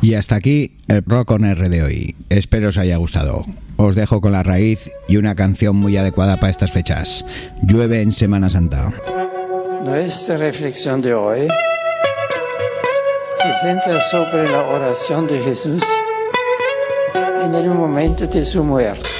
Y hasta aquí el Rock on R de hoy. Espero os haya gustado. Os dejo con La Raíz y una canción muy adecuada para estas fechas. Llueve en Semana Santa. Nuestra reflexión de hoy se centra sobre la oración de Jesús en el momento de su muerte.